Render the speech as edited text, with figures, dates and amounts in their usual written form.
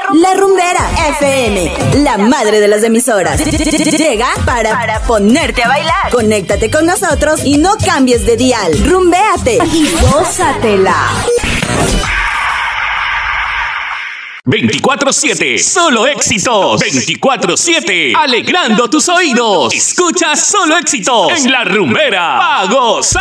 La Rumbera FM, la madre de las emisoras. Llega para ponerte a bailar. Conéctate con nosotros y no cambies de dial. Rumbéate y gózatela. 24/7, solo éxitos. 24/7, alegrando tus oídos. Escucha solo éxitos en La Rumbera. Pa' gozar.